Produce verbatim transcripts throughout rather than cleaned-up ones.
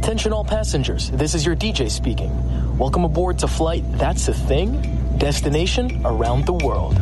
Attention all passengers, this is your D J speaking. Welcome aboard to flight That's a Thing, destination around the world.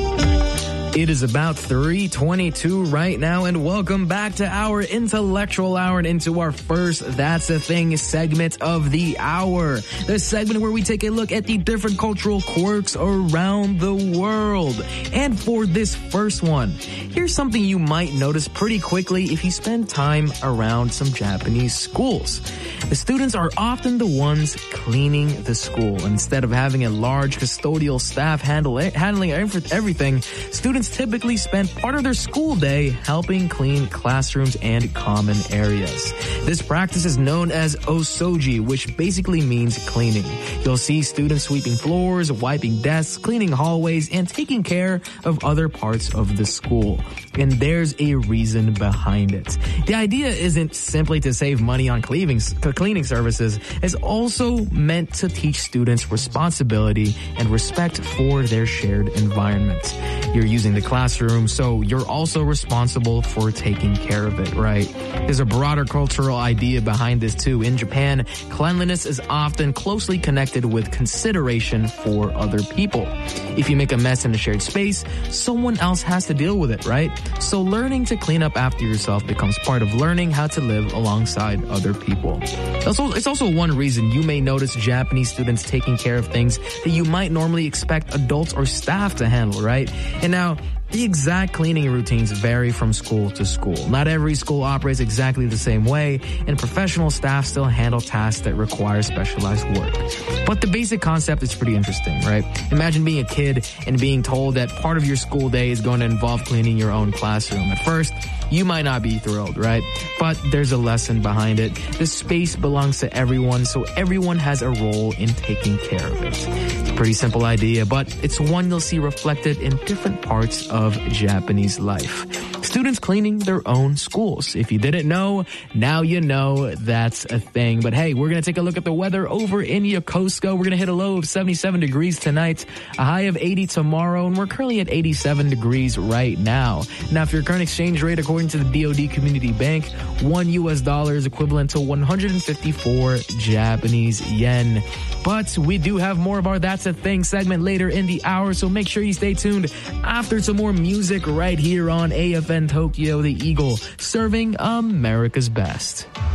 It is about three twenty-two right now, and welcome back to our intellectual hour and into our first That's a Thing segment of the hour. The segment where we take a look at the different cultural quirks around the world. And for this first one, here's something you might notice pretty quickly if you spend time around some Japanese schools. The students are often the ones cleaning the school. Instead of having a large custodial staff handle it, handling everything, students typically spend part of their school day helping clean classrooms and common areas. This practice is known as osoji, which basically means cleaning. You'll see students sweeping floors, wiping desks, cleaning hallways, and taking care of other parts of the school. And there's a reason behind it. The idea isn't simply to save money on cleaning, cleaning services. It's also meant to teach students responsibility and respect for their shared environment. You're using the classroom, so you're also responsible for taking care of it, right? There's a broader cultural idea behind this too. In Japan, cleanliness is often closely connected with consideration for other people. If you make a mess in a shared space, someone else has to deal with it, right? So learning to clean up after yourself becomes part of learning how to live alongside other people. Also, it's also one reason you may notice Japanese students taking care of things that you might normally expect adults or staff to handle, right? And now, the exact cleaning routines vary from school to school. Not every school operates exactly the same way, and professional staff still handle tasks that require specialized work. But the basic concept is pretty interesting, right? Imagine being a kid and being told that part of your school day is going to involve cleaning your own classroom. At first, you might not be thrilled, right? But there's a lesson behind it. The space belongs to everyone, so everyone has a role in taking care of it. It's a pretty simple idea, but it's one you'll see reflected in different parts of of Japanese life. Students cleaning their own schools. If you didn't know, now you know that's a thing. But hey, we're going to take a look at the weather over in Yokosuka. We're going to hit a low of seventy-seven degrees tonight, a high of eighty tomorrow, and we're currently at eighty-seven degrees right now. Now, for your current exchange rate, according to the D O D Community Bank, one U S dollar is equivalent to one hundred fifty-four Japanese yen. But we do have more of our That's a Thing segment later in the hour, so make sure you stay tuned after some more music right here on A F N Tokyo, the Eagle, serving America's best.